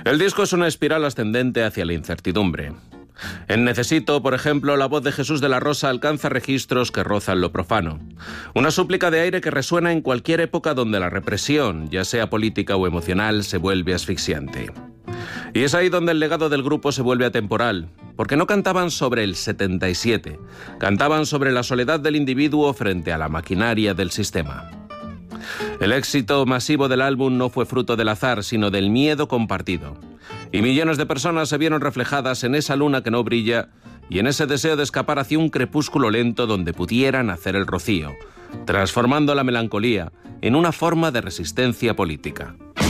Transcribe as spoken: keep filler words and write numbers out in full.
El disco es una espiral ascendente hacia la incertidumbre. En Necesito, por ejemplo, la voz de Jesús de la Rosa alcanza registros que rozan lo profano. Una súplica de aire que resuena en cualquier época donde la represión, ya sea política o emocional, se vuelve asfixiante. Y es ahí donde el legado del grupo se vuelve atemporal, porque no cantaban sobre el setenta y siete, cantaban sobre la soledad del individuo frente a la maquinaria del sistema. El éxito masivo del álbum no fue fruto del azar, sino del miedo compartido. Y millones de personas se vieron reflejadas en esa luna que no brilla y en ese deseo de escapar hacia un crepúsculo lento donde pudieran hacer el rocío, transformando la melancolía en una forma de resistencia política.